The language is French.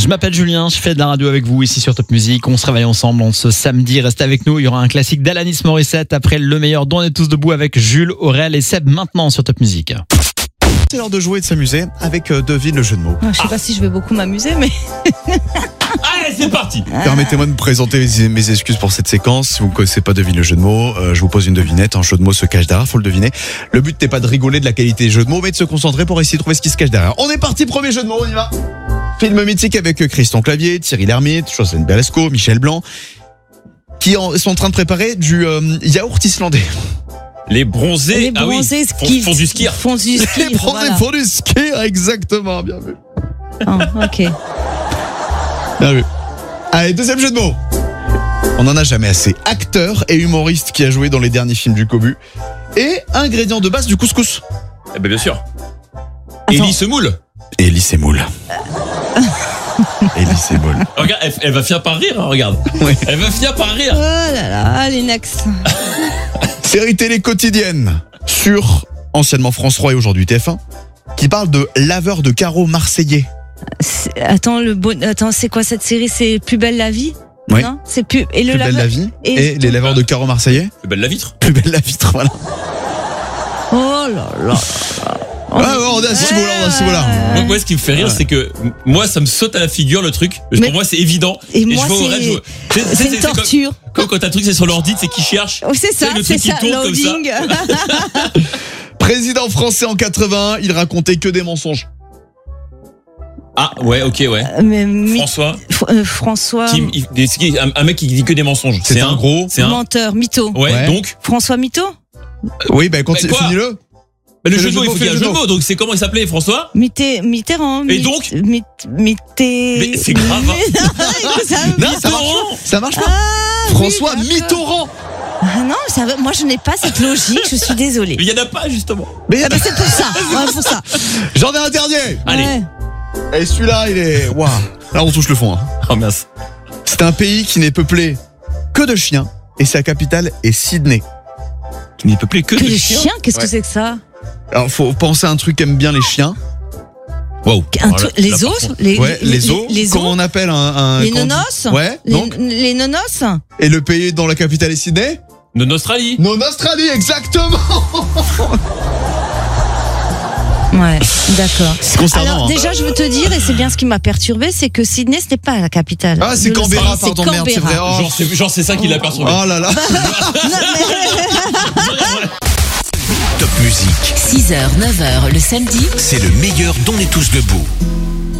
Je m'appelle Julien, je fais de la radio avec vous ici sur Top Music. On se réveille ensemble ce samedi. Restez avec nous, il y aura un classique d'Alanis Morissette après le meilleur dont on est tous debout avec Jules, Aurel et Seb maintenant sur Top Music. C'est l'heure de jouer et de s'amuser avec devine le jeu de mots. Je sais pas si je vais beaucoup m'amuser, mais... Allez, c'est parti. Permettez-moi de vous présenter mes excuses pour cette séquence. Si vous ne connaissez pas devine le jeu de mots, je vous pose une devinette. Un jeu de mots se cache derrière, faut le deviner. Le but n'est pas de rigoler de la qualité des jeux de mots, mais de se concentrer pour essayer de trouver ce qui se cache derrière. On est parti, premier jeu de mots, on y va. Film mythique avec Christian Clavier, Thierry Lhermitte, Josène Balasco, Michel Blanc, qui sont en train de préparer du yaourt islandais. Les bronzés, ski. font du ski. Font du ski. Les bronzés font du ski, exactement, bien vu. Oh, ok. Bien vu. Allez, deuxième jeu de mots. On en a jamais assez. Acteur et humoriste qui a joué dans les derniers films du Cobu. Et ingrédient de base du couscous. Eh ben bien sûr. Attends. Élie Semoule. Élie Semoule. Élie Semoule. Regarde, elle va finir par rire, hein, regarde. Oui. Elle va finir par rire. Oh là là, allez, next. Série télé quotidienne sur anciennement France 3 et aujourd'hui TF1 qui parle de laveur de carreaux marseillais. Attends, c'est quoi cette série? C'est Plus belle la vie? Oui. Non, c'est plus. Et le Plus belle la vie et les laveurs de carreaux marseillais. Plus belle la vitre. Plus belle la vitre, voilà. Oh là là. On est à ce niveau-là. Moi, ce qui me fait rire, c'est que moi, ça me saute à la figure le truc. Pour moi, c'est évident. Et moi, je vois Aurel, c'est une torture. Quand t'as un truc, c'est sur l'ordi, c'est qui cherche. Oui, c'est ça, le c'est truc qui ça, tourne comme ça. loading. Président français en 80, il racontait que des mensonges. Ah, ouais, ok, ouais. François. François. Un mec qui dit que des mensonges. C'est un gros. C'est un menteur, mytho. Ouais, donc. François Mytho. Oui, finis-le. Le jeu de mots, il faut qu'il y ait un jeu de mots. Donc, c'est comment il s'appelait, François? Mitterrand. Et donc? Mais c'est grave. Non, ça marche pas. François Mitterrand. Ah non, moi je n'ai pas cette logique, je suis désolée. Mais il y en a pas, justement. Mais c'est pour ça. Ouais, pour ça. J'en ai un dernier. Allez. Ouais. Et celui-là, il est... Waouh. Là, on touche le fond. Hein. Oh mince. C'est un pays qui n'est peuplé que de chiens et sa capitale est Sydney. Qui n'est peuplé que de chiens. Qu'est-ce que c'est que ça? Alors, faut penser à un truc qu'aiment bien les chiens. Wow. Les os? Les os. Comment on appelle les nonos? Ouais. Les nonos? Et le pays dont la capitale est Sydney? Australie. Australie, exactement. Ouais, d'accord. C'est concernant. Alors déjà, je veux te dire, et c'est bien ce qui m'a perturbé, c'est que Sydney, ce n'est pas la capitale. Ah, c'est Canberra, pardon, merde, c'est vrai. Oh. Genre, c'est ça qui l'a perturbé. Oh là là. Top Music. 6h, 9h le samedi. C'est le meilleur dont on est tous debout.